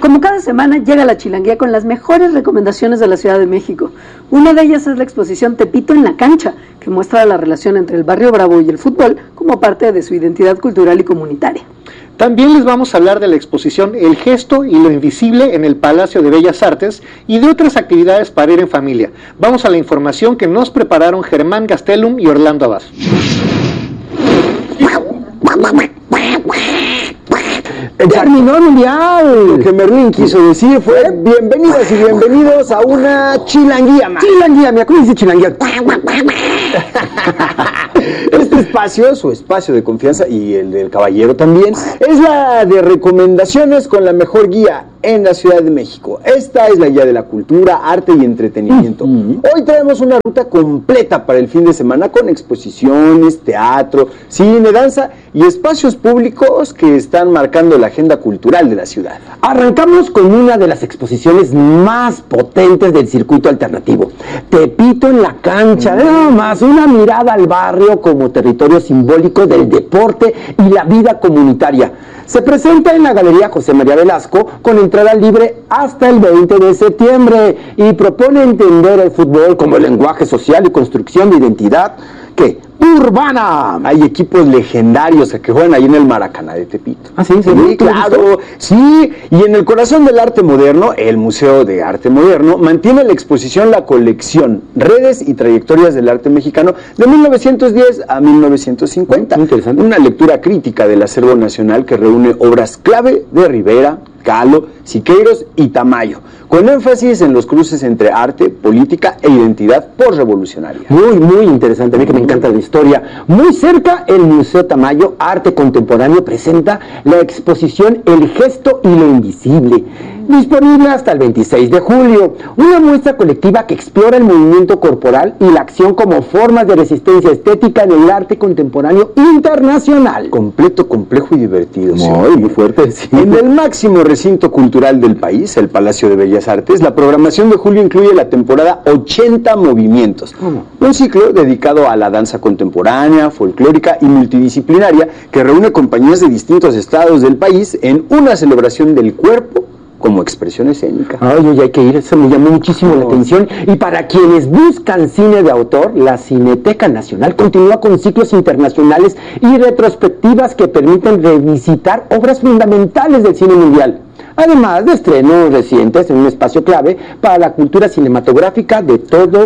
como cada semana llega la Chilanguía con las mejores recomendaciones de la Ciudad de México. Una de ellas es la exposición Tepito en la cancha, que muestra la relación entre el barrio bravo y el fútbol como parte de su identidad cultural y comunitaria. También les vamos a hablar de la exposición El Gesto y lo Invisible en el Palacio de Bellas Artes y de otras actividades para ir en familia. Vamos a la información que nos prepararon Germán Gastelum y Orlando Abad. Terminó el mundial. Lo que Merlín quiso decir fue: bienvenidas y bienvenidos a una chilanguía más. Chilanguía, mira, ¿cómo dice chilanguía? Este espacio, su espacio de confianza y el del caballero también, es la de recomendaciones con la mejor guía en la Ciudad de México. Esta es la guía de la cultura, arte y entretenimiento. Hoy traemos una ruta completa para el fin de semana con exposiciones, teatro, cine, danza y espacios públicos que están marcando la agenda cultural de la ciudad. Arrancamos con una de las exposiciones más potentes del circuito alternativo. Tepito en la cancha, nada más, una mirada al barrio como territorio simbólico del deporte y la vida comunitaria. Se presenta en la Galería José María Velasco con entrada libre hasta el 20 de septiembre y propone entender el fútbol como lenguaje social y construcción de identidad urbana. Hay equipos legendarios que juegan ahí en el Maracaná de Tepito. Ah, sí, claro. Sí, y en el corazón del arte moderno, el Museo de Arte Moderno mantiene la exposición La Colección, Redes y Trayectorias del Arte Mexicano de 1910 a 1950. Muy interesante. Una lectura crítica del acervo nacional que reúne obras clave de Rivera, Kahlo, Siqueiros y Tamayo, con énfasis en los cruces entre arte, política e identidad postrevolucionaria. Muy interesante, a mí que me encanta la historia. Muy cerca, el Museo Tamayo Arte Contemporáneo presenta la exposición El Gesto y lo Invisible, disponible hasta el 26 de julio, una muestra colectiva que explora el movimiento corporal y la acción como formas de resistencia estética en el arte contemporáneo internacional. Completo, complejo y divertido. Muy fuerte, sí. En el máximo recinto cultural del país, el Palacio de Bellas Artes, la programación de julio incluye la temporada 80 Movimientos, un ciclo dedicado a la danza contemporánea, folclórica y multidisciplinaria que reúne compañías de distintos estados del país en una celebración del cuerpo como expresión escénica. Ay, hay que ir, eso me llamó muchísimo la atención. Y para quienes buscan cine de autor, la Cineteca Nacional continúa con ciclos internacionales y retrospectivas que permiten revisitar obras fundamentales del cine mundial, además de estrenos recientes en un espacio clave para la cultura cinematográfica de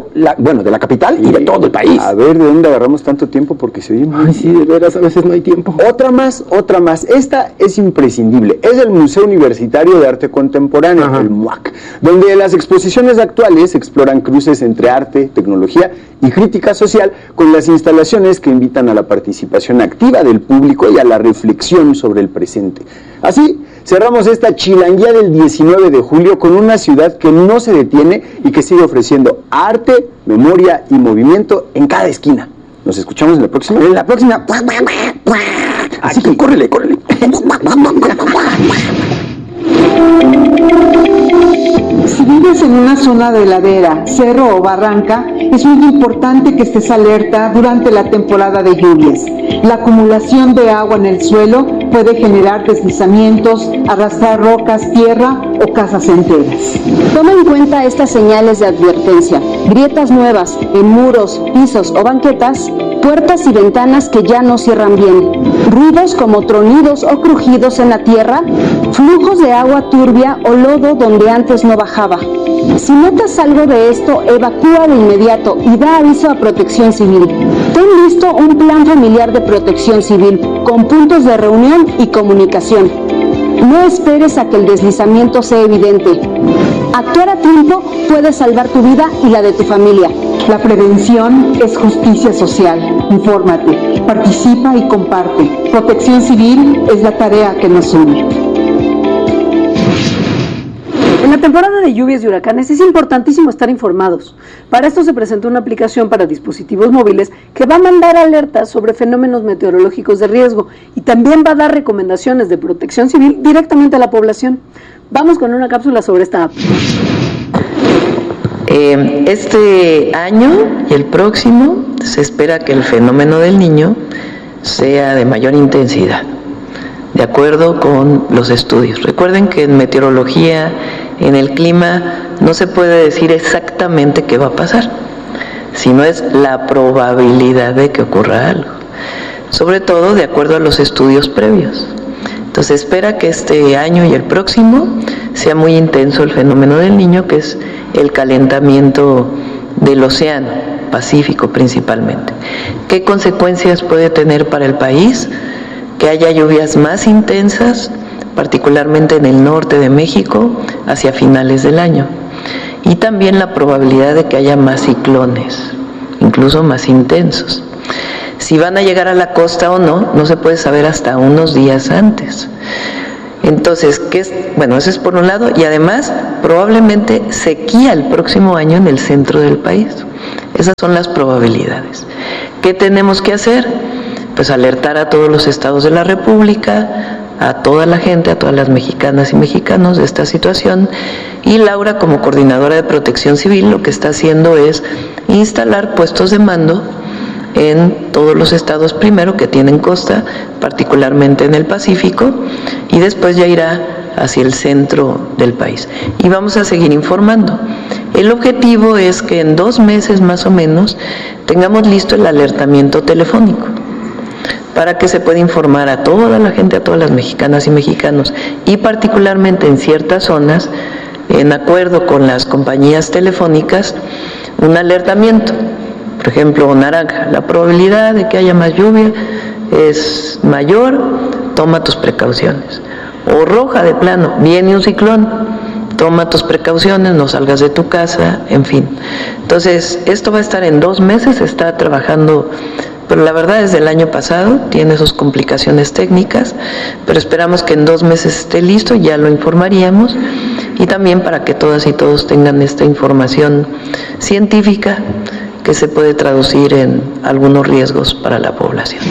de la capital y de todo el país. A ver, ¿de dónde agarramos tanto tiempo? Porque se oye muy... Ay, sí, de veras, a veces no hay tiempo. Otra más. Esta es imprescindible. Es el Museo Universitario de Arte Contemporáneo, el MUAC, donde las exposiciones actuales exploran cruces entre arte, tecnología y crítica social, con las instalaciones que invitan a la participación activa del público y a la reflexión sobre el presente. Así, cerramos esta chilanguía del 19 de julio con una ciudad que no se detiene y que sigue ofreciendo arte, memoria y movimiento en cada esquina. Nos escuchamos en la próxima. Así que córrele. Si vives en una zona de ladera, cerro o barranca, es muy importante que estés alerta durante la temporada de lluvias. La acumulación de agua en el suelo puede generar deslizamientos, arrastrar rocas, tierra o casas enteras. Toma en cuenta estas señales de advertencia: grietas nuevas en muros, pisos o banquetas, puertas y ventanas que ya no cierran bien, ruidos como tronidos o crujidos en la tierra, flujos de agua turbia o lodo donde antes no bajaba. Si notas algo de esto, evacúa de inmediato y da aviso a Protección Civil. Ten listo un plan familiar de protección civil con puntos de reunión y comunicación. No esperes a que el deslizamiento sea evidente. Actuar a tiempo puede salvar tu vida y la de tu familia. La prevención es justicia social. Infórmate, participa y comparte. Protección Civil es la tarea que nos une. En la temporada de lluvias y huracanes es importantísimo estar informados. Para esto se presentó una aplicación para dispositivos móviles que va a mandar alertas sobre fenómenos meteorológicos de riesgo y también va a dar recomendaciones de protección civil directamente a la población. Vamos con una cápsula sobre esta app. Este año y el próximo se espera que el fenómeno del Niño sea de mayor intensidad. de acuerdo con los estudios. Recuerden que en meteorología, en el clima, no se puede decir exactamente qué va a pasar, sino es la probabilidad de que ocurra algo, sobre todo de acuerdo a los estudios previos. Entonces espera que este año y el próximo sea muy intenso el fenómeno del Niño, que es el calentamiento del océano Pacífico principalmente. ¿Qué consecuencias puede tener para el país? Que haya lluvias más intensas, particularmente en el norte de México, hacia finales del año. Y también la probabilidad de que haya más ciclones, incluso más intensos. Si van a llegar a la costa o no, no se puede saber hasta unos días antes. Entonces, bueno, eso es por un lado, y además probablemente sequía el próximo año en el centro del país. Esas son las probabilidades. ¿Qué tenemos que hacer? Pues alertar a todos los estados de la República, a toda la gente, a todas las mexicanas y mexicanos de esta situación, y Laura, como coordinadora de Protección Civil, lo que está haciendo es instalar puestos de mando en todos los estados primero que tienen costa, particularmente en el Pacífico, y después ya irá hacia el centro del país. Y vamos a seguir informando. El objetivo es que en 2 meses más o menos tengamos listo el alertamiento telefónico, para que se pueda informar a toda la gente, a todas las mexicanas y mexicanos, y particularmente en ciertas zonas, en acuerdo con las compañías telefónicas, un alertamiento. Por ejemplo, naranja, la probabilidad de que haya más lluvia es mayor, toma tus precauciones. O roja, de plano, viene un ciclón, toma tus precauciones, no salgas de tu casa, en fin. Entonces, esto va a estar en 2 meses, se está trabajando, pero la verdad desde el año pasado, tiene sus complicaciones técnicas, pero esperamos que en 2 meses esté listo, ya lo informaríamos, y también para que todas y todos tengan esta información científica que se puede traducir en algunos riesgos para la población.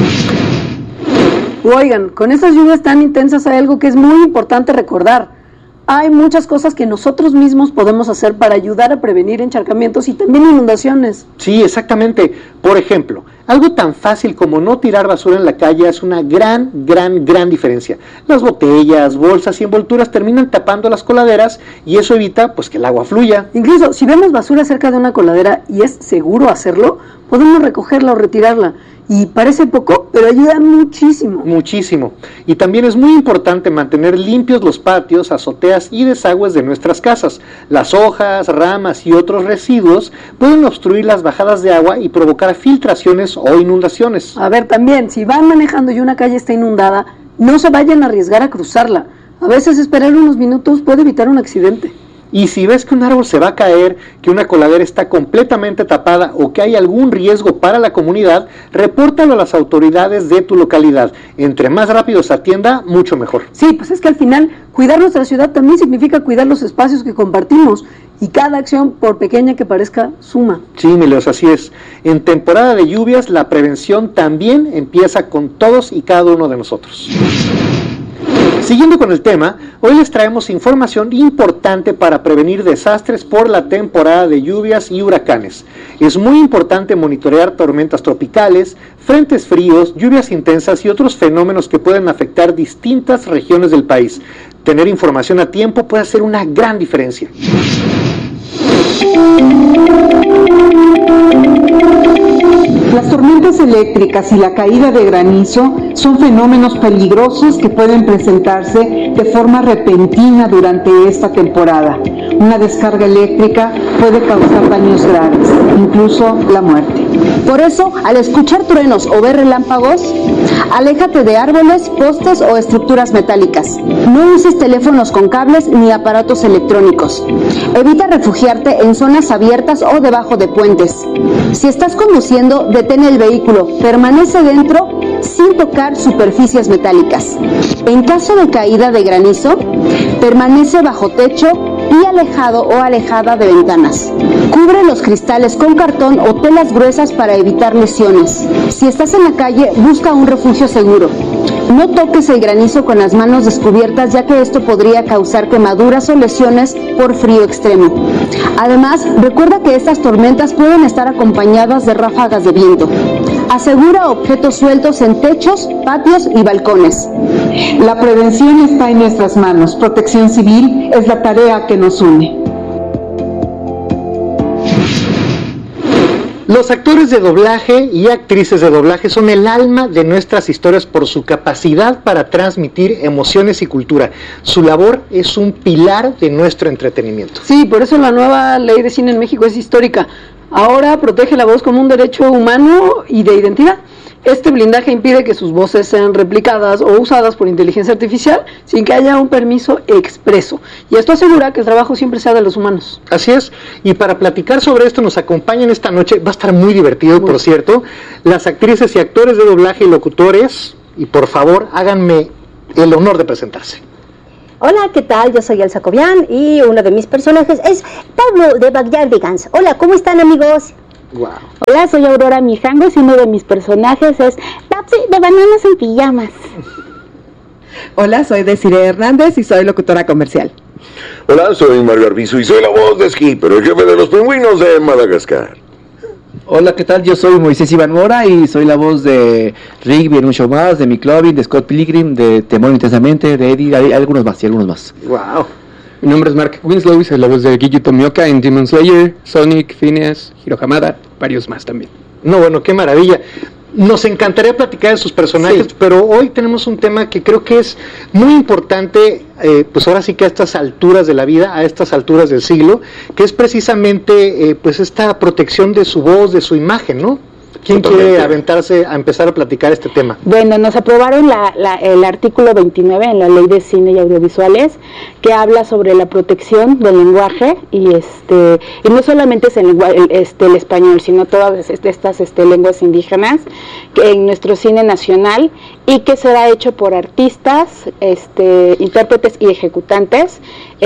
Oigan, con estas lluvias tan intensas hay algo que es muy importante recordar. Hay muchas cosas que nosotros mismos podemos hacer para ayudar a prevenir encharcamientos y también inundaciones. Sí, exactamente. Por ejemplo, algo tan fácil como no tirar basura en la calle es una gran diferencia. Las botellas, bolsas y envolturas terminan tapando las coladeras y eso evita pues que el agua fluya. Incluso si vemos basura cerca de una coladera y es seguro hacerlo, podemos recogerla o retirarla. Y parece poco, pero ayuda muchísimo. Muchísimo. Y también es muy importante mantener limpios los patios, azoteas y desagües de nuestras casas. Las hojas, ramas y otros residuos pueden obstruir las bajadas de agua y provocar filtraciones o inundaciones. A ver, también, si van manejando y una calle está inundada, no se vayan a arriesgar a cruzarla. A veces esperar unos minutos puede evitar un accidente. Y si ves que un árbol se va a caer, que una coladera está completamente tapada o que hay algún riesgo para la comunidad, repórtalo a las autoridades de tu localidad. Entre más rápido se atienda, mucho mejor. Sí, pues es que al final cuidar nuestra ciudad también significa cuidar los espacios que compartimos y cada acción, por pequeña que parezca, suma. Sí, Mileos, así es. En temporada de lluvias, la prevención también empieza con todos y cada uno de nosotros. Siguiendo con el tema, hoy les traemos información importante para prevenir desastres por la temporada de lluvias y huracanes. Es muy importante monitorear tormentas tropicales, frentes fríos, lluvias intensas y otros fenómenos que pueden afectar distintas regiones del país. Tener información a tiempo puede hacer una gran diferencia. Las tormentas eléctricas y la caída de granizo son fenómenos peligrosos que pueden presentarse de forma repentina durante esta temporada. Una descarga eléctrica puede causar daños graves, incluso la muerte. Por eso, al escuchar truenos o ver relámpagos, aléjate de árboles, postes o estructuras metálicas. No uses teléfonos con cables ni aparatos electrónicos. Evita refugiarte en zonas abiertas o debajo de puentes. Si estás conduciendo, detén el vehículo, permanece dentro sin tocar superficies metálicas. En caso de caída de granizo, permanece bajo techo y alejado o alejada de ventanas. Cubre los cristales con cartón o telas gruesas para evitar lesiones. Si estás en la calle, busca un refugio seguro. No toques el granizo con las manos descubiertas, ya que esto podría causar quemaduras o lesiones por frío extremo. Además, recuerda que estas tormentas pueden estar acompañadas de ráfagas de viento. Asegura objetos sueltos en techos, patios y balcones. La prevención está en nuestras manos. Protección Civil es la tarea que nos une. Los actores de doblaje y actrices de doblaje son el alma de nuestras historias por su capacidad para transmitir emociones y cultura. Su labor es un pilar de nuestro entretenimiento. Sí, por eso la nueva ley de cine en México es histórica. Ahora protege la voz como un derecho humano y de identidad. Este blindaje impide que sus voces sean replicadas o usadas por inteligencia artificial sin que haya un permiso expreso. Y esto asegura que el trabajo siempre sea de los humanos. Así es, y para platicar sobre esto nos acompañan esta noche, va a estar muy divertido, por cierto, las actrices y actores de doblaje y locutores, y por favor háganme el honor de presentarse. Hola, ¿qué tal? Yo soy Elsa Cobian y uno de mis personajes es Pablo de Backyardigans. Hola, ¿cómo están, amigos? Wow. Hola, soy Aurora Mijangos y uno de mis personajes es Papsi de Bananas en Pijamas. Hola, soy Desiree Hernández y soy locutora comercial. Hola, soy Mario Arbizu y soy la voz de Skipper, el jefe de los pingüinos de Madagascar. Hola, ¿qué tal? Yo soy Moisés Iván Mora y soy la voz de Rigby en un show más, de McLovin, de Scott Pilgrim, de Temor Intensamente, de Eddie, hay algunos más. Wow. Mi nombre es Mark Winslow y soy la voz de Gigi Tomioka en Demon Slayer, Sonic, Phineas, Hiro Hamada, varios más también. No, bueno, qué maravilla. Nos encantaría platicar de sus personajes, sí, pero hoy tenemos un tema que creo que es muy importante, pues ahora sí que a estas alturas de la vida, a estas alturas del siglo, que es precisamente pues esta protección de su voz, de su imagen, ¿no? ¿Quién quiere aventarse a empezar a platicar este tema? Bueno, nos aprobaron el artículo 29 en la Ley de Cine y Audiovisuales, que habla sobre la protección del lenguaje y no solamente es el español, sino todas estas lenguas indígenas que en nuestro cine nacional, y que será hecho por artistas, intérpretes y ejecutantes,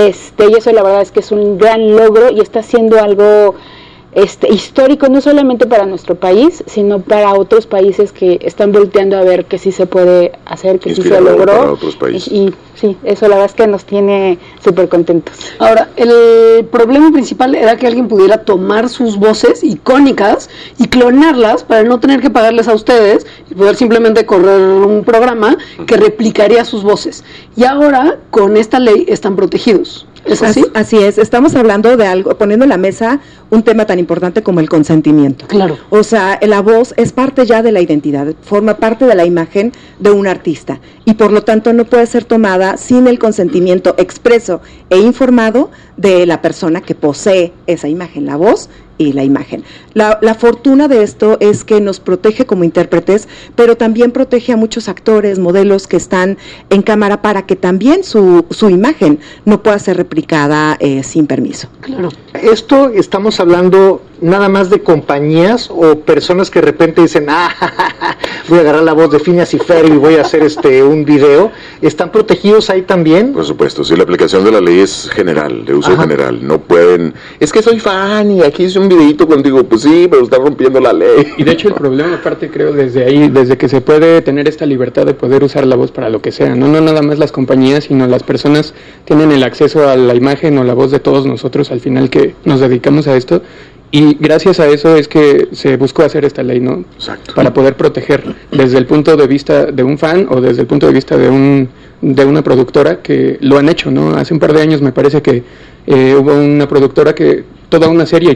y eso la verdad es que es un gran logro y está haciendo algo histórico, no solamente para nuestro país, sino para otros países que están volteando a ver que sí se puede hacer, que sí se logró. Para otros países. Y sí, eso la verdad es que nos tiene súper contentos. Ahora, el problema principal era que alguien pudiera tomar sus voces icónicas y clonarlas para no tener que pagarles a ustedes y poder simplemente correr un programa que replicaría sus voces. Y ahora, con esta ley, están protegidos. ¿Es así? Así es, estamos hablando de algo, poniendo en la mesa un tema tan importante como el consentimiento. Claro. O sea, la voz es parte ya de la identidad, forma parte de la imagen de un artista y por lo tanto no puede ser tomada sin el consentimiento expreso e informado de la persona que posee esa imagen, la voz y la imagen. La fortuna de esto es que nos protege como intérpretes, pero también protege a muchos actores, modelos que están en cámara para que también su imagen no pueda ser replicada sin permiso. Claro. Esto estamos hablando nada más de compañías o personas que de repente dicen, voy a agarrar la voz de Phineas y Ferb y voy a hacer un video. ¿Están protegidos ahí también? Por supuesto, sí, la aplicación de la ley es general, de uso general. No pueden, es que soy fan y aquí hice un videito contigo, pues sí, pero está rompiendo la ley. Y de hecho el problema aparte creo desde que se puede tener esta libertad de poder usar la voz para lo que sea, no nada más las compañías, sino las personas tienen el acceso a la imagen o la voz de todos nosotros al final que nos dedicamos a esto. Y gracias a eso es que se buscó hacer esta ley, ¿no? Exacto. Para poder proteger desde el punto de vista de un fan o desde el punto de vista de una productora que lo han hecho, ¿no? Hace un par de años me parece que hubo una productora que toda una serie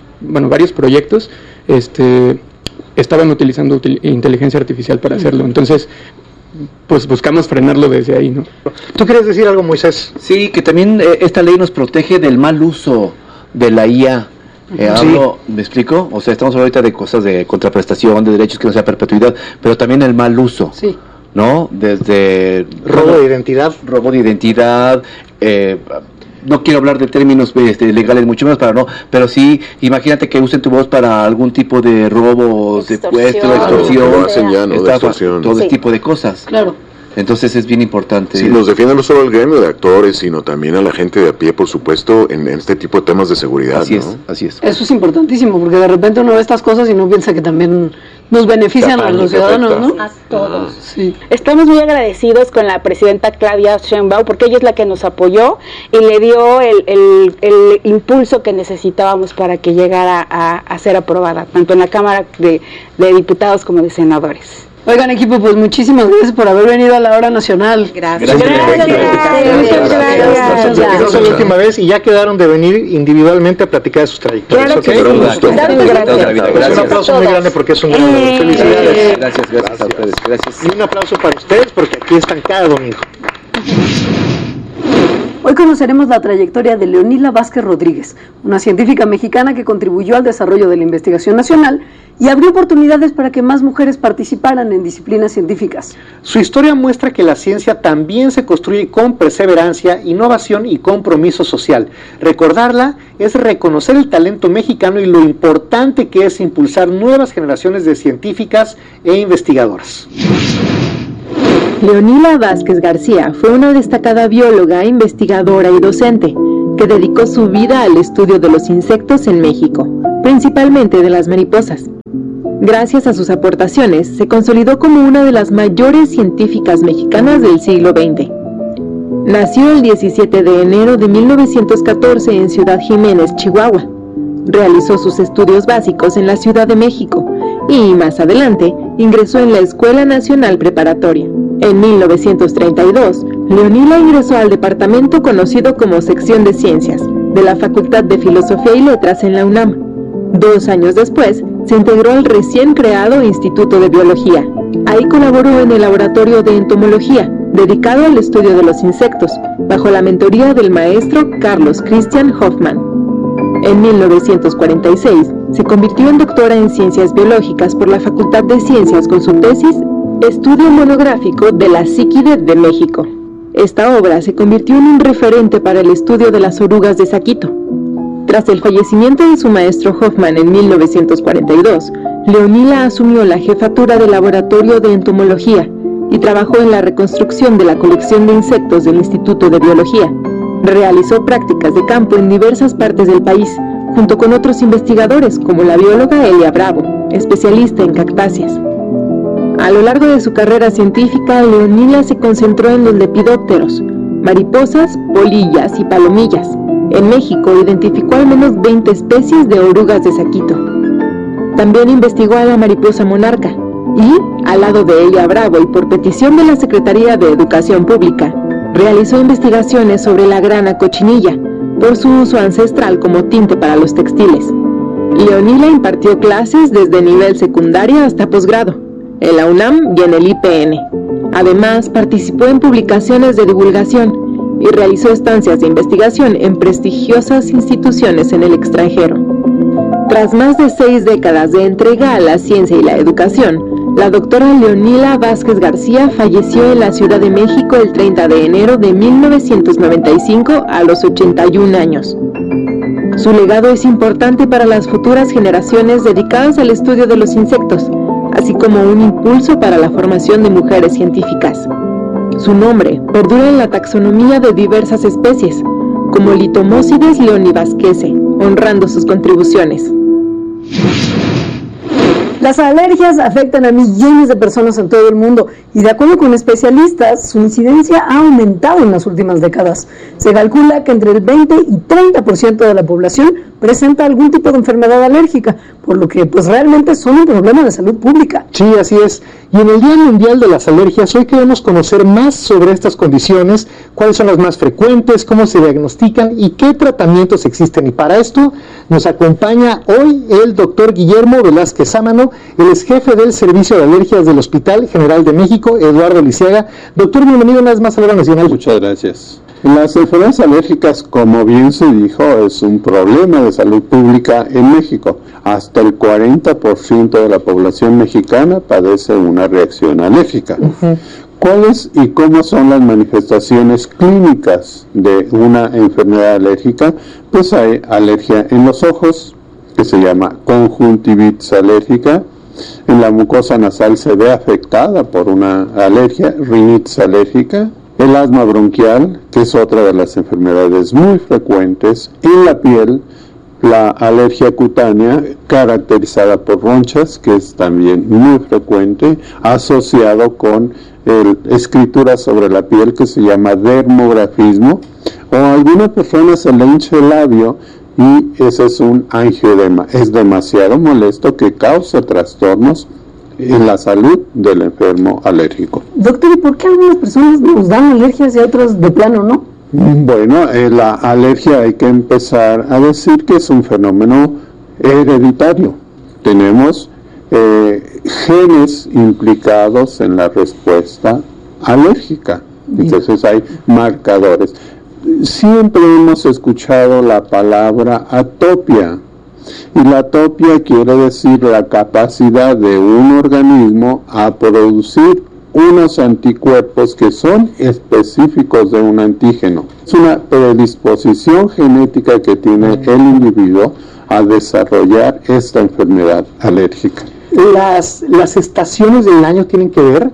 y varios proyectos estaban utilizando inteligencia artificial para hacerlo. Entonces, pues buscamos frenarlo desde ahí, ¿no? ¿Tú quieres decir algo, Moisés? Sí, que también esta ley nos protege del mal uso de la IA. ¿Me explico? O sea, estamos ahorita de cosas de contraprestación, de derechos que no sea perpetuidad, pero también el mal uso. Sí. ¿No? Desde robo de identidad. No quiero hablar de términos legales mucho menos pero sí, imagínate que usen tu voz para algún tipo de robo, secuestro, extorsión, todo ese tipo de cosas. Claro. Entonces es bien importante. Sí, nos defiende no solo el gremio de actores, sino también a la gente de a pie, por supuesto, en este tipo de temas de seguridad. Así es. Eso es importantísimo, porque de repente uno ve estas cosas y no piensa que también nos benefician a los ciudadanos, ¿no? A todos. Sí. Estamos muy agradecidos con la presidenta Claudia Sheinbaum porque ella es la que nos apoyó y le dio el impulso que necesitábamos para que llegara a ser aprobada, tanto en la Cámara de Diputados como de Senadores. Oigan, equipo, pues muchísimas gracias por haber venido a la Hora Nacional. Gracias. Esa es la última vez y ya quedaron de venir individualmente a platicar de sus trayectorias. Claro que sí. Un aplauso muy grande porque es un gran honor. Felicidades. Gracias a ustedes. Gracias. Y un aplauso para ustedes porque aquí están cada domingo. Hoy conoceremos la trayectoria de Leonila Vázquez Rodríguez, una científica mexicana que contribuyó al desarrollo de la investigación nacional y abrió oportunidades para que más mujeres participaran en disciplinas científicas. Su historia muestra que la ciencia también se construye con perseverancia, innovación y compromiso social. Recordarla es reconocer el talento mexicano y lo importante que es impulsar nuevas generaciones de científicas e investigadoras. Leonila Vázquez García fue una destacada bióloga, investigadora y docente que dedicó su vida al estudio de los insectos en México, principalmente de las mariposas. Gracias a sus aportaciones, se consolidó como una de las mayores científicas mexicanas del siglo XX. Nació el 17 de enero de 1914 en Ciudad Jiménez, Chihuahua. Realizó sus estudios básicos en la Ciudad de México y, más adelante, ingresó en la Escuela Nacional Preparatoria. En 1932, Leonila ingresó al departamento conocido como Sección de Ciencias de la Facultad de Filosofía y Letras en la UNAM. 2 años después, se integró al recién creado Instituto de Biología. Ahí colaboró en el Laboratorio de Entomología, dedicado al estudio de los insectos, bajo la mentoría del maestro Carlos Christian Hoffman. En 1946, se convirtió en doctora en Ciencias Biológicas por la Facultad de Ciencias con su tesis Estudio monográfico de la Psíquide de México. Esta obra se convirtió en un referente para el estudio de las orugas de saquito. Tras el fallecimiento de su maestro Hoffman en 1942, Leonila asumió la jefatura del Laboratorio de Entomología y trabajó en la reconstrucción de la colección de insectos del Instituto de Biología. Realizó prácticas de campo en diversas partes del país, junto con otros investigadores como la bióloga Elia Bravo, especialista en cactáceas. A lo largo de su carrera científica, Leonila se concentró en los lepidópteros, mariposas, polillas y palomillas. En México identificó al menos 20 especies de orugas de saquito. También investigó a la mariposa monarca y, al lado de Elia Bravo y por petición de la Secretaría de Educación Pública, realizó investigaciones sobre la grana cochinilla, por su uso ancestral como tinte para los textiles. Leonila impartió clases desde nivel secundaria hasta posgrado, en la UNAM y en el IPN. Además, participó en publicaciones de divulgación y realizó estancias de investigación en prestigiosas instituciones en el extranjero. Tras más de 6 décadas de entrega a la ciencia y la educación, la doctora Leonila Vázquez García falleció en la Ciudad de México el 30 de enero de 1995 a los 81 años. Su legado es importante para las futuras generaciones dedicadas al estudio de los insectos, así como un impulso para la formación de mujeres científicas. Su nombre perdura en la taxonomía de diversas especies, como Litomósides leonivasquese, honrando sus contribuciones. Las alergias afectan a millones de personas en todo el mundo y, de acuerdo con especialistas, su incidencia ha aumentado en las últimas décadas. Se calcula que entre el 20 y 30% de la población presenta algún tipo de enfermedad alérgica, por lo que pues realmente son un problema de salud pública. Sí, así es. Y en el Día Mundial de las Alergias hoy queremos conocer más sobre estas condiciones, cuáles son las más frecuentes, cómo se diagnostican y qué tratamientos existen. Y para esto nos acompaña hoy el doctor Guillermo Velázquez Sámano, él es jefe del Servicio de Alergias del Hospital General de México, Eduardo Lisiaga. Doctor, bienvenido una vez más a la Hora Nacional. Muchas gracias. Las enfermedades alérgicas, como bien se dijo, es un problema de salud pública en México. Hasta el 40% de la población mexicana padece una reacción alérgica. ¿Cuáles y cómo son las manifestaciones clínicas de una enfermedad alérgica? Pues hay alergia en los ojos, que se llama conjuntivitis alérgica. En la mucosa nasal se ve afectada por una alergia, rinitis alérgica. El asma bronquial, que es otra de las enfermedades muy frecuentes en la piel, la alergia cutánea caracterizada por ronchas, que es también muy frecuente, asociado con escritura sobre la piel que se llama dermografismo, o a alguna persona se le hincha el labio y ese es un angioedema. Es demasiado molesto, que causa trastornos en la salud del enfermo alérgico. Doctor, ¿y por qué algunas personas nos dan alergias y otras de plano no? Bueno, la alergia hay que empezar a decir que es un fenómeno hereditario. Tenemos genes implicados en la respuesta alérgica, entonces hay marcadores. Siempre hemos escuchado la palabra atopia, y la atopia quiere decir la capacidad de un organismo a producir unos anticuerpos que son específicos de un antígeno. Es una predisposición genética que tiene el individuo a desarrollar esta enfermedad alérgica. Las estaciones del año tienen que ver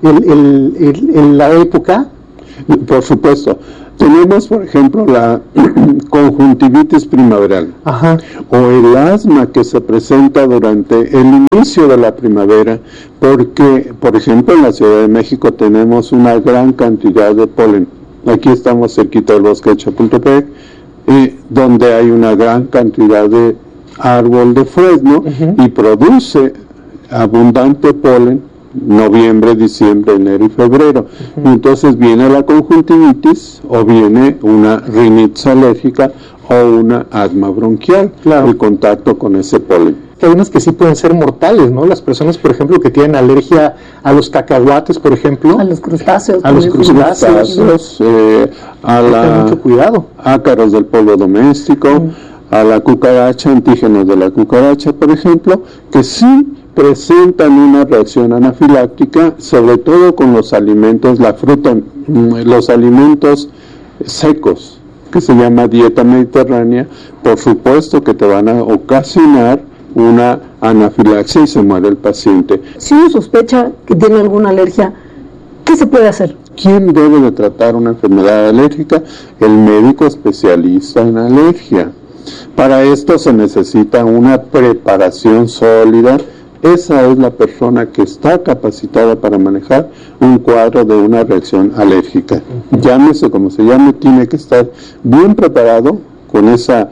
en la época. Por supuesto. Tenemos, por ejemplo, la conjuntivitis primaveral, o el asma que se presenta durante el inicio de la primavera, porque, por ejemplo, en la Ciudad de México tenemos una gran cantidad de polen. Aquí estamos cerquita del bosque de Chapultepec, donde hay una gran cantidad de árbol de fresno y produce abundante polen noviembre, diciembre, enero y febrero. Entonces viene la conjuntivitis o viene una rinitis alérgica o una asma bronquial, el contacto con ese polen. Hay unas que sí pueden ser mortales, ¿no? Las personas, por ejemplo, que tienen alergia a los cacahuates, por ejemplo. A los crustáceos. A los crustáceos, mucho cuidado. Ácaros del polvo doméstico, a la cucaracha, antígenos de la cucaracha, por ejemplo, que sí presentan una reacción anafiláctica, sobre todo con los alimentos, la fruta, los alimentos secos, que se llama dieta mediterránea. Por supuesto que te van a ocasionar una anafilaxia y se muere el paciente. Si uno sospecha que tiene alguna alergia, ¿qué se puede hacer? ¿Quién debe de tratar una enfermedad alérgica? El médico especialista en alergia. Para esto se necesita una preparación sólida. Esa es la persona que está capacitada para manejar un cuadro de una reacción alérgica. Llámese como se llame, tiene que estar bien preparado, con esa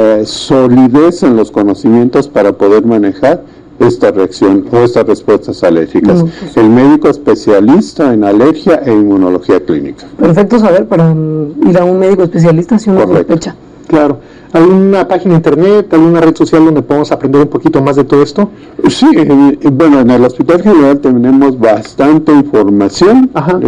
solidez en los conocimientos para poder manejar esta reacción o estas respuestas alérgicas. El médico especialista en alergia e inmunología clínica. Perfecto saber para ir a un médico especialista si uno sospecha. Claro. ¿Alguna página de internet, alguna red social donde podamos aprender un poquito más de todo esto? Sí, bueno, en el Hospital General tenemos bastante información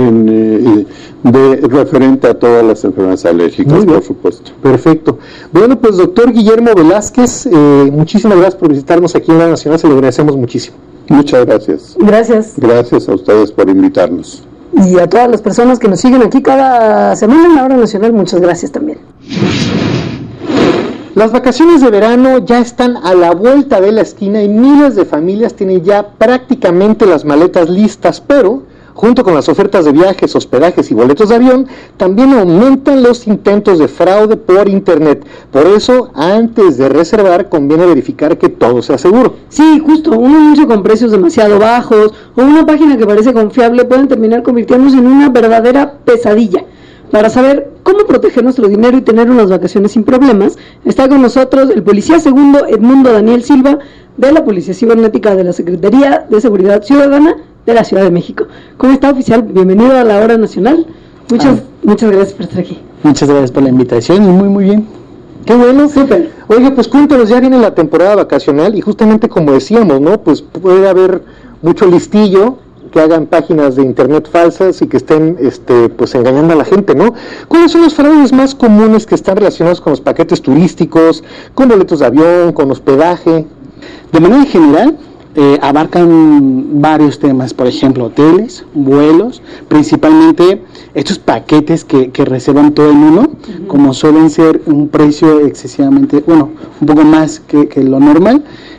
referente a todas las enfermedades alérgicas, por supuesto. Perfecto. Bueno, pues doctor Guillermo Velázquez, muchísimas gracias por visitarnos aquí en la Nacional, se lo agradecemos muchísimo. Muchas gracias. Gracias. Gracias a ustedes por invitarnos. Y a todas las personas que nos siguen aquí cada semana en la Hora Nacional, muchas gracias también. Las vacaciones de verano ya están a la vuelta de la esquina y miles de familias tienen ya prácticamente las maletas listas, pero junto con las ofertas de viajes, hospedajes y boletos de avión, también aumentan los intentos de fraude por internet. Por eso, antes de reservar, conviene verificar que todo sea seguro. Sí, justo, un anuncio con precios demasiado bajos o una página que parece confiable pueden terminar convirtiéndose en una verdadera pesadilla. Para saber cómo proteger nuestro dinero y tener unas vacaciones sin problemas, está con nosotros el policía segundo Edmundo Daniel Silva, de la Policía Cibernética de la Secretaría de Seguridad Ciudadana de la Ciudad de México. ¿Cómo está, oficial? Bienvenido a la Hora Nacional. Muchas gracias por estar aquí. Muchas gracias por la invitación y muy bien. Qué bueno, súper. Oiga, pues cuéntanos, ya viene la temporada vacacional y justamente como decíamos, ¿no? Pues puede haber mucho listillo, que hagan páginas de internet falsas y que estén pues engañando a la gente, ¿no? ¿Cuáles son los fraudes más comunes que están relacionados con los paquetes turísticos, con boletos de avión, con hospedaje? De manera general, abarcan varios temas, por ejemplo, hoteles, vuelos, principalmente estos paquetes que reservan todo el mundo, como suelen ser un precio excesivamente, un poco más que lo normal,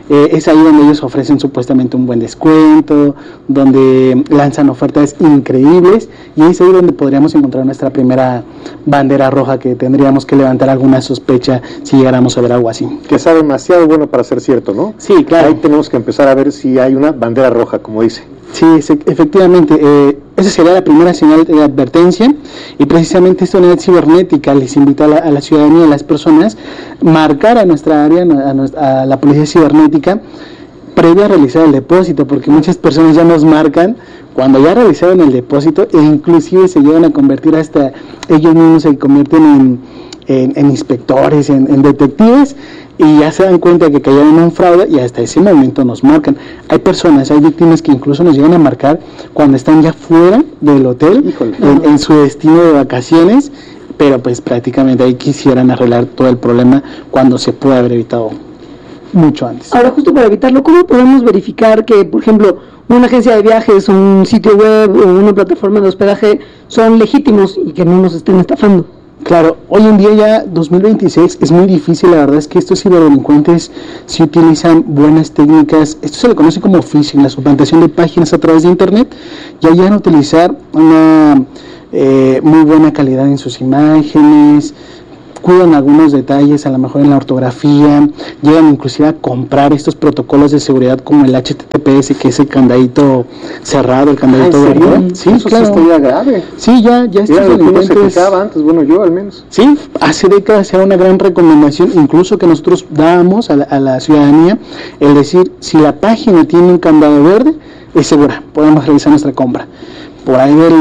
es ahí donde ellos ofrecen supuestamente un buen descuento, donde lanzan ofertas increíbles, y es ahí donde podríamos encontrar nuestra primera bandera roja, que tendríamos que levantar alguna sospecha si llegáramos a ver algo así. Que está demasiado bueno para ser cierto, ¿no? Sí, claro. Ahí tenemos que empezar a ver si hay una bandera roja, como dice. Sí, efectivamente, esa sería la primera señal de advertencia, y precisamente esta unidad cibernética les invita a la ciudadanía, a las personas, marcar a nuestra área, a la policía cibernética, previa a realizar el depósito, porque muchas personas ya nos marcan cuando ya realizaron el depósito, e inclusive se llegan a convertir, hasta ellos mismos se convierten en inspectores, en detectives, y ya se dan cuenta que cayeron en un fraude, y hasta ese momento nos marcan. Hay personas, hay víctimas que incluso nos llegan a marcar cuando están ya fuera del hotel, en su destino de vacaciones, pero pues prácticamente ahí quisieran arreglar todo el problema cuando se puede haber evitado mucho antes. Ahora, justo para evitarlo, ¿cómo podemos verificar que, por ejemplo, una agencia de viajes, un sitio web o una plataforma de hospedaje son legítimos y que no nos estén estafando? Claro, hoy en día ya 2026 es muy difícil, la verdad es que estos ciberdelincuentes sí utilizan buenas técnicas, esto se le conoce como phishing, la suplantación de páginas a través de internet, ya llegan a utilizar una muy buena calidad en sus imágenes, cuidan algunos detalles, a lo mejor en la ortografía, llegan inclusive a comprar estos protocolos de seguridad como el HTTPS, que es el candadito cerrado, el candadito verde. Sí, eso claro. Sí estaría grave. Sí, ya estos delincuentes se fijaba antes, bueno, yo al menos. Sí, hace décadas era una gran recomendación, incluso que nosotros dábamos a la ciudadanía, el decir, si la página tiene un candado verde, es segura, podemos realizar nuestra compra. Por ahí del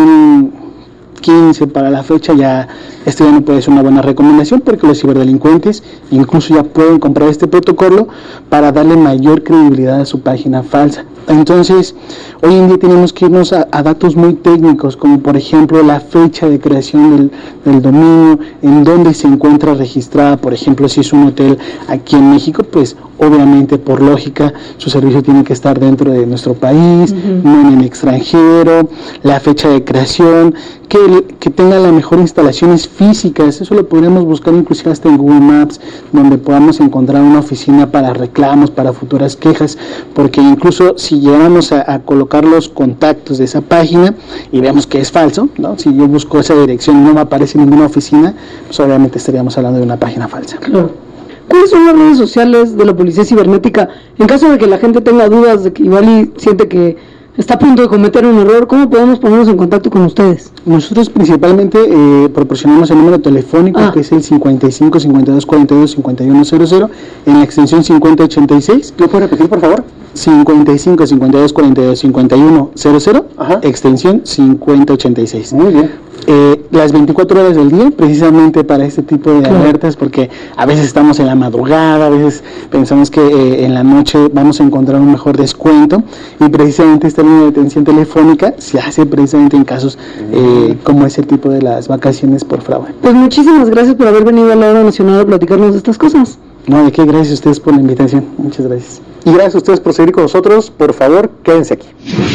2015 para la fecha ya esto ya no puede ser una buena recomendación, porque los ciberdelincuentes incluso ya pueden comprar este protocolo para darle mayor credibilidad a su página falsa. Entonces, hoy en día tenemos que irnos a datos muy técnicos, como por ejemplo la fecha de creación del dominio, en dónde se encuentra registrada. Por ejemplo, si es un hotel aquí en México, pues obviamente por lógica su servicio tiene que estar dentro de nuestro país, no en el extranjero, la fecha de creación, que tenga las mejores instalaciones físicas. Eso lo podríamos buscar inclusive hasta en Google Maps, donde podamos encontrar una oficina para reclamos, para futuras quejas, porque incluso si llegamos a colocar los contactos de esa página y vemos que es falso, ¿no? Si yo busco esa dirección y no me aparece ninguna oficina, pues obviamente estaríamos hablando de una página falsa. Claro. ¿Cuáles son las redes sociales de la Policía Cibernética? En caso de que la gente tenga dudas de que igual y siente que está a punto de cometer un error, ¿cómo podemos ponernos en contacto con ustedes? Nosotros principalmente proporcionamos el número telefónico, que es el 55 52 42 51 00, en la extensión 5086. ¿Lo puede repetir, por favor? 55 52 42 51 00, extensión 5086. Muy bien. Las 24 horas del día, precisamente para este tipo de alertas, porque a veces estamos en la madrugada, a veces pensamos que en la noche vamos a encontrar un mejor descuento, y precisamente esta línea de atención telefónica se hace precisamente en casos como ese tipo de las vacaciones por fraude. Pues muchísimas gracias por haber venido a la Hora Nacional a platicarnos de estas cosas. No, de qué, gracias a ustedes por la invitación, muchas gracias. Y gracias a ustedes por seguir con nosotros. Por favor, quédense aquí.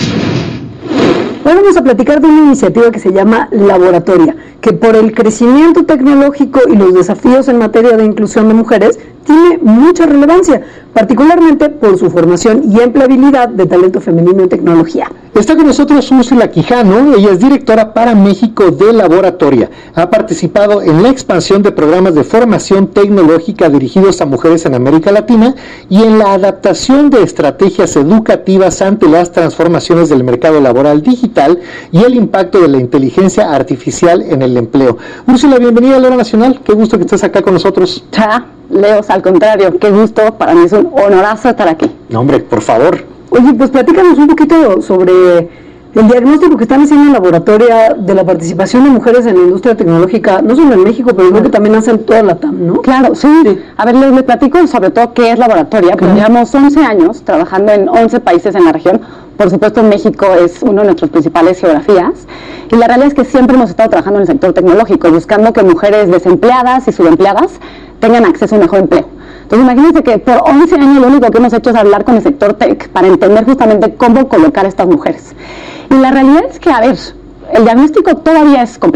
Hoy vamos a platicar de una iniciativa que se llama Laboratoria, que por el crecimiento tecnológico y los desafíos en materia de inclusión de mujeres tiene mucha relevancia, particularmente por su formación y empleabilidad de talento femenino en tecnología. Está con nosotros Úrsula Quijano, ella es directora para México de Laboratoria. Ha participado en la expansión de programas de formación tecnológica dirigidos a mujeres en América Latina y en la adaptación de estrategias educativas ante las transformaciones del mercado laboral digital y el impacto de la inteligencia artificial en el empleo. Úrsula, bienvenida a la Hora Nacional, qué gusto que estés acá con nosotros. Leos, al contrario, qué gusto, para mí es un honorazo estar aquí. No, hombre, por favor. Oye, pues platícanos un poquito sobre el diagnóstico que están haciendo en Laboratoria de la participación de mujeres en la industria tecnológica, no solo en México, pero creo que también hacen toda la TAM, ¿no? Claro, sí. A ver, les platico sobre todo qué es Laboratoria, porque llevamos 11 años trabajando en 11 países en la región. Por supuesto, México es uno de nuestras principales geografías, y la realidad es que siempre hemos estado trabajando en el sector tecnológico, buscando que mujeres desempleadas y subempleadas tengan acceso a un mejor empleo. Entonces, imagínense que por 11 años lo único que hemos hecho es hablar con el sector tech para entender justamente cómo colocar a estas mujeres. Y la realidad es que, a ver, el diagnóstico todavía es complejo.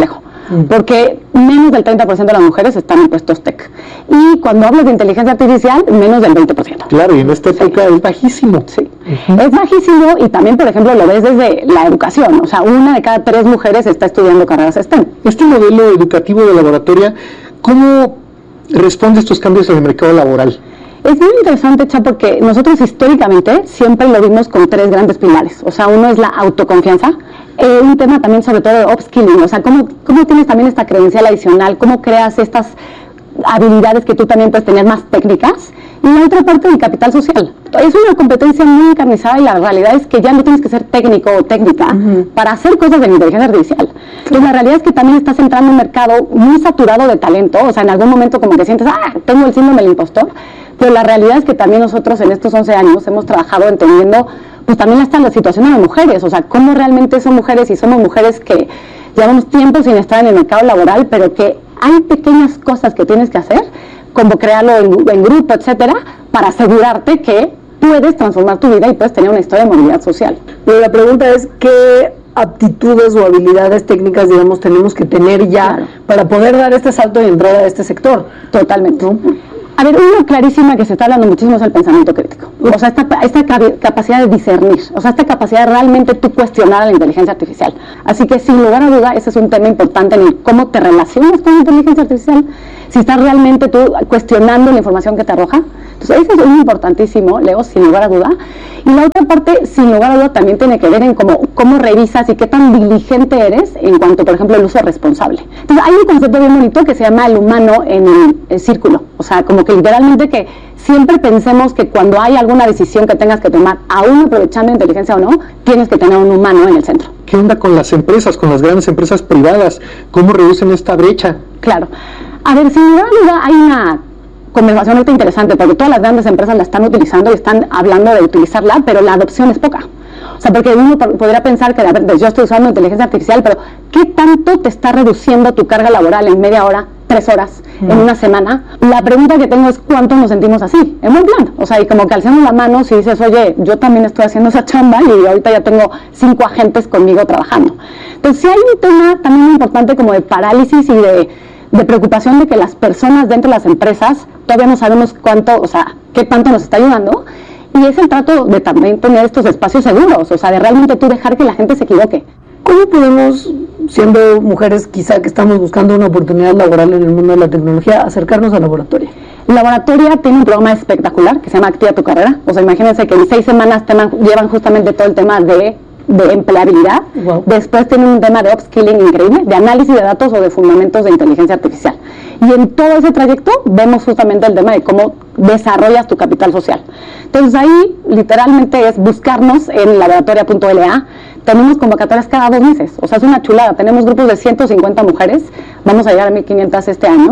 porque menos del 30% de las mujeres están en puestos tech. Y cuando hablas de inteligencia artificial, menos del 20%. Claro, y en esta época es bajísimo. Sí, es bajísimo, y también, por ejemplo, lo ves desde la educación. O sea, 1 de cada 3 mujeres está estudiando carreras STEM. Este modelo educativo de laboratoria, ¿cómo responde a estos cambios en el mercado laboral? Es muy interesante, Cha, porque nosotros históricamente siempre lo vimos con 3 grandes pilares. O sea, uno es la autoconfianza, un tema también sobre todo de upskilling, o sea, cómo tienes también esta credencial adicional, cómo creas estas habilidades que tú también puedes tener más técnicas, y la otra parte del capital social. Es una competencia muy encarnizada, y la realidad es que ya no tienes que ser técnico o técnica para hacer cosas de inteligencia artificial. Entonces la realidad es que también estás entrando en un mercado muy saturado de talento, o sea, en algún momento como que sientes, tengo el síndrome del impostor, pero la realidad es que también nosotros en estos 11 años hemos trabajado entendiendo pues también hasta la situación de las mujeres, o sea, cómo realmente son mujeres, y somos mujeres que llevamos tiempo sin estar en el mercado laboral, pero que hay pequeñas cosas que tienes que hacer, como crearlo en grupo, etcétera, para asegurarte que puedes transformar tu vida y puedes tener una historia de movilidad social. Pero la pregunta es, ¿qué aptitudes o habilidades técnicas, digamos, tenemos que tener ya para poder dar este salto y entrar a este sector? Totalmente. ¿No? A ver, una clarísima que se está hablando muchísimo es el pensamiento crítico. O sea, esta capacidad de discernir, o sea, esta capacidad de realmente tú cuestionar a la inteligencia artificial. Así que, sin lugar a duda, ese es un tema importante en el cómo te relacionas con la inteligencia artificial, si estás realmente tú cuestionando la información que te arroja. Entonces, eso es muy importantísimo, Leo, sin lugar a duda. Y la otra parte, sin lugar a duda, también tiene que ver en cómo revisas y qué tan diligente eres en cuanto, por ejemplo, el uso responsable. Entonces, hay un concepto bien bonito que se llama el humano en el círculo. O sea, como que literalmente que siempre pensemos que cuando hay alguna decisión que tengas que tomar, aún aprovechando inteligencia o no, tienes que tener un humano en el centro. ¿Qué onda con las empresas, con las grandes empresas privadas? ¿Cómo reducen esta brecha? Claro. A ver, sin duda hay una conversación ahorita interesante, porque todas las grandes empresas la están utilizando y están hablando de utilizarla, pero la adopción es poca. O sea, porque uno podría pensar que, a ver, yo estoy usando inteligencia artificial, pero ¿qué tanto te está reduciendo tu carga laboral en media hora, 3 horas, en una semana? La pregunta que tengo es, ¿cuántos nos sentimos así? En buen plan. O sea, y como que alzamos la mano si dices, oye, yo también estoy haciendo esa chamba y ahorita ya tengo 5 agentes conmigo trabajando. Entonces, sí hay un tema también muy importante como de parálisis y de preocupación de que las personas dentro de las empresas todavía no sabemos cuánto, o sea, qué tanto nos está ayudando. Y es el trato de también tener estos espacios seguros, o sea, de realmente tú dejar que la gente se equivoque. ¿Cómo podemos, siendo mujeres quizá que estamos buscando una oportunidad laboral en el mundo de la tecnología, acercarnos a Laboratoria? Laboratoria tiene un programa espectacular que se llama Activa tu Carrera. O sea, imagínense que en 6 semanas llevan justamente todo el tema de empleabilidad. Wow. Después tienen un tema de upskilling increíble, de análisis de datos o de fundamentos de inteligencia artificial. Y en todo ese trayecto vemos justamente el tema de cómo desarrollas tu capital social. Entonces ahí literalmente es buscarnos en laboratoria.la. Tenemos convocatorias cada 2 meses, o sea, es una chulada. Tenemos grupos de 150 mujeres, vamos a llegar a 1500 este año.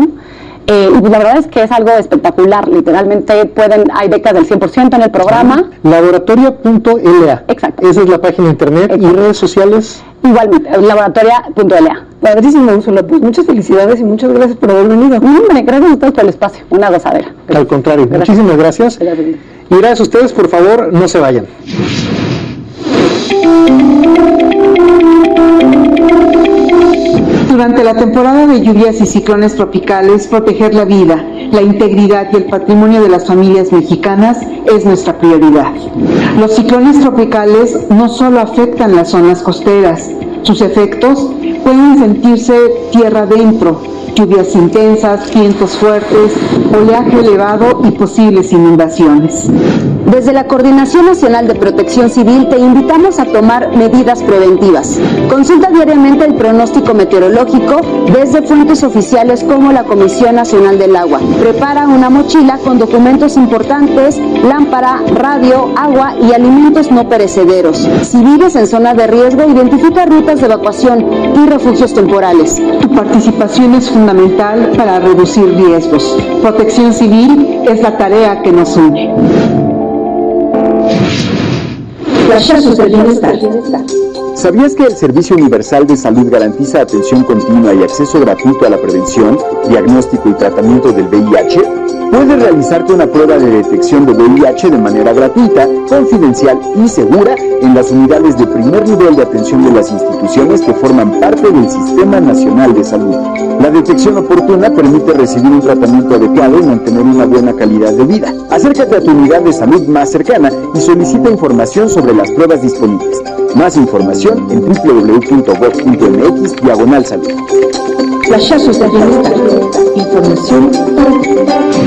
Y la verdad es que es algo espectacular, literalmente hay becas del 100% en el programa. Laboratoria.la. Exacto. Esa es la página de internet. Exacto. ¿Y redes sociales? Igualmente, laboratoria.la. Padrísimo, Úrsula, pues muchas felicidades y muchas gracias por haber venido. Hombre, gracias a ustedes por el espacio, una gozadera. Al contrario, gracias. Muchísimas gracias. Y gracias a ustedes, por favor, no se vayan. Durante la temporada de lluvias y ciclones tropicales, proteger la vida, la integridad y el patrimonio de las familias mexicanas es nuestra prioridad. Los ciclones tropicales no solo afectan las zonas costeras, sus efectos pueden sentirse tierra adentro, lluvias intensas, vientos fuertes, oleaje elevado y posibles inundaciones. Desde la Coordinación Nacional de Protección Civil te invitamos a tomar medidas preventivas. Consulta diariamente el pronóstico meteorológico desde fuentes oficiales como la Comisión Nacional del Agua. Prepara una mochila con documentos importantes, lámpara, radio, agua y alimentos no perecederos. Si vives en zona de riesgo, identifica rutas de evacuación y refugios temporales. Tu participación es fundamental para reducir riesgos. Protección Civil es la tarea que nos une. Flashazos del bienestar. ¿Sabías que el Servicio Universal de Salud garantiza atención continua y acceso gratuito a la prevención, diagnóstico y tratamiento del VIH? Puedes realizarte una prueba de detección de VIH de manera gratuita, confidencial y segura en las unidades de primer nivel de atención de las instituciones que forman parte del Sistema Nacional de Salud. La detección oportuna permite recibir un tratamiento adecuado y mantener una buena calidad de vida. Acércate a tu unidad de salud más cercana y solicita información sobre las pruebas disponibles. Más información en www.gov.mx/salud. Flashazos del bienestar. Información para ti.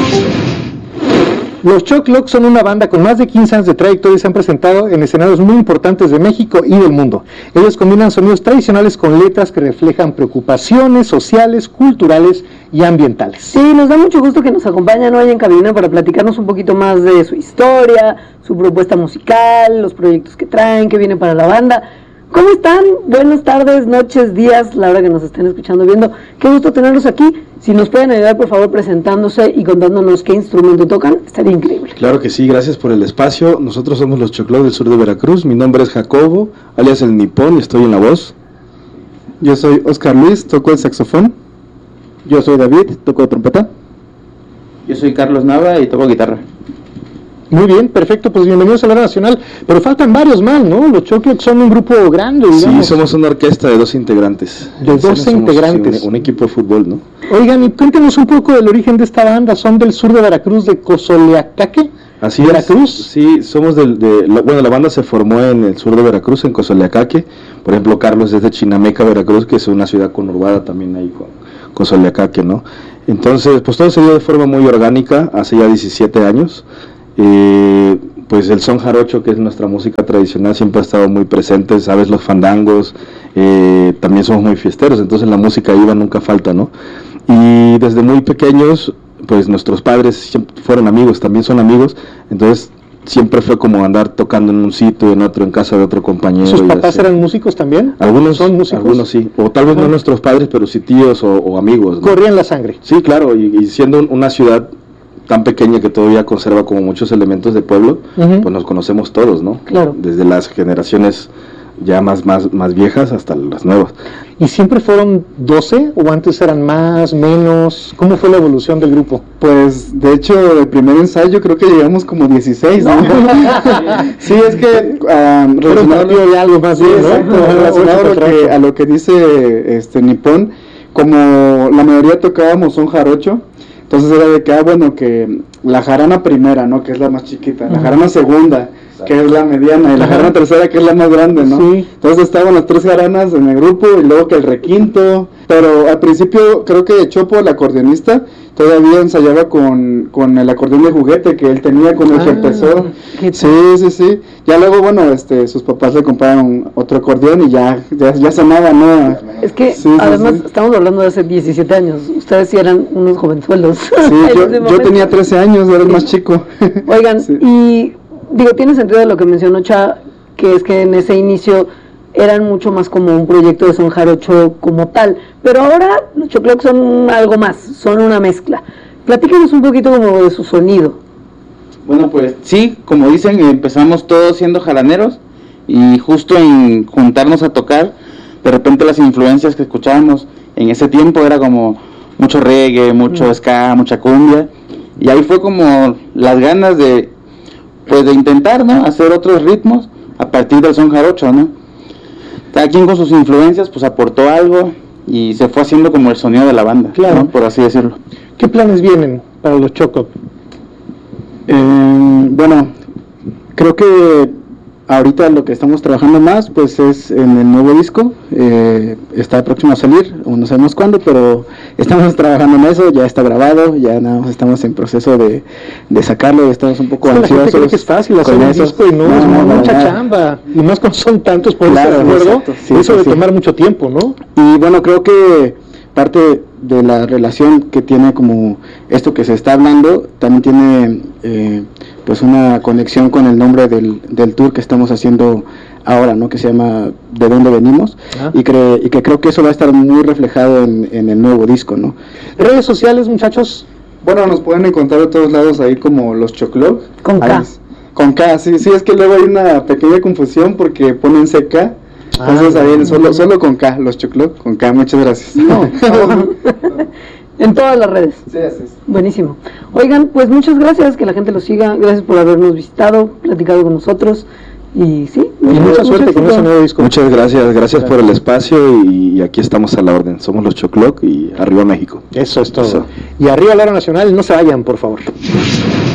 Los Choclock son una banda con más de 15 años de trayectoria y se han presentado en escenarios muy importantes de México y del mundo. Ellos combinan sonidos tradicionales con letras que reflejan preocupaciones sociales, culturales y ambientales. Sí, nos da mucho gusto que nos acompañen hoy en cabina para platicarnos un poquito más de su historia, su propuesta musical, los proyectos que traen, que viene para la banda. ¿Cómo están? Buenas tardes, noches, días, la hora que nos estén escuchando, viendo. Qué gusto tenerlos aquí. Si nos pueden ayudar, por favor, presentándose y contándonos qué instrumento tocan, estaría increíble. Claro que sí, gracias por el espacio. Nosotros somos los Choclock del sur de Veracruz. Mi nombre es Jacobo, alias el Nipón, y estoy en la voz. Yo soy Oscar Luis, toco el saxofón. Yo soy David, toco trompeta. Yo soy Carlos Nava y toco guitarra. Muy bien, perfecto, pues bienvenidos a la hora nacional, pero faltan varios más, ¿no? Los Choclock son un grupo grande, digamos. Sí, somos una orquesta de 12 integrantes. De 12 integrantes. Un equipo de fútbol, ¿no? Oigan, y cuéntenos un poco del origen de esta banda. ¿Son del sur de Veracruz, de Cozoleacaque? Así ¿Veracruz? Sí, somos la banda se formó en el sur de Veracruz, en Cozoleacaque. Por ejemplo, Carlos es de Chinameca, Veracruz, que es una ciudad conurbada también ahí con Cozoleacaque, ¿no? Entonces, pues todo se dio de forma muy orgánica, hace ya 17 años. Pues el son jarocho, que es nuestra música tradicional, siempre ha estado muy presente, sabes, los fandangos, también somos muy fiesteros, entonces la música iba, nunca falta, ¿no? Y desde muy pequeños, pues nuestros padres siempre fueron amigos, también son amigos, entonces siempre fue como andar tocando en un sitio, en otro, en casa de otro compañero. ¿Sus papás eran músicos también? Algunos son músicos. Algunos sí, o tal vez no nuestros padres, pero sí tíos o amigos, ¿no? Corrían la sangre. Sí, claro, y siendo una ciudad tan pequeña que todavía conserva como muchos elementos de pueblo, pues nos conocemos todos, ¿no? Claro. Desde las generaciones ya más viejas hasta las nuevas. ¿Y siempre fueron 12 o antes eran más, menos? ¿Cómo fue la evolución del grupo? Pues, de hecho, el primer ensayo creo que llegamos como 16, ¿no? Sí, es que relacionado de algo más bien, ¿no? Relacionado a lo que dice Nipón, como la mayoría tocábamos son jarocho. Entonces era de que, que la jarana primera, ¿no? Que es la más chiquita, la jarana segunda, que es la mediana, y la jarana tercera, que es la más grande, ¿no? Sí. Entonces estaban las 3 jaranas en el grupo, y luego que el requinto, pero al principio creo que Chopo, el acordeonista, todavía ensayaba con el acordeón de juguete que él tenía, con el que empezó. Sí. Ya luego, sus papás le compraron otro acordeón y ya sonaba, ¿no? Es que, además, estamos hablando de hace 17 años. Ustedes sí eran unos jovenzuelos. Sí, yo tenía 13 años, era el más chico. Oigan, y tiene sentido lo que mencionó Cha, que es que en ese inicio eran mucho más como un proyecto de son jarocho como tal, pero ahora los Choclock son algo más, son una mezcla. Platícanos un poquito como de su sonido. Bueno, pues sí, como dicen, empezamos todos siendo jaraneros y justo en juntarnos a tocar, de repente las influencias que escuchábamos en ese tiempo era como mucho reggae, mucho ska, mucha cumbia, y ahí fue como las ganas de intentar, ¿no? Hacer otros ritmos a partir del son jarocho, ¿no? Cada quien con sus influencias pues aportó algo y se fue haciendo como el sonido de la banda, claro, ¿no? Por así decirlo. ¿Qué planes vienen para los Choclock? Creo que ahorita lo que estamos trabajando más pues es en el nuevo disco, está próximo a salir, no sabemos cuándo, pero estamos trabajando en eso, ya está grabado, ya nada más estamos en proceso de sacarlo, estamos un poco ansiosos. La gente cree que es fácil hacer un disco y no es mucha chamba, y más cuando son tantos, por eso de acuerdo, eso de tomar mucho tiempo, ¿no? Y creo que parte de la relación que tiene como esto que se está hablando, también tiene pues una conexión con el nombre del tour que estamos haciendo ahora, ¿no? Que se llama ¿De dónde venimos? Y que creo que eso va a estar muy reflejado en el nuevo disco, ¿no? ¿Redes sociales, muchachos? Nos pueden encontrar de todos lados ahí como los Choclock. Con K. Con K, sí, es que luego hay una pequeña confusión porque ponen CK. Entonces ahí solo con K, los Chocloc, con K, muchas gracias. En todas las redes. Sí, así es. Buenísimo. Oigan, pues muchas gracias, que la gente los siga, gracias por habernos visitado, platicado con nosotros. Y sí, mucha suerte con ese nuevo disco. Muchas gracias por el espacio y aquí estamos a la orden. Somos los Chocloc y arriba México. Eso es todo. Y arriba la hora nacional, no se vayan, por favor.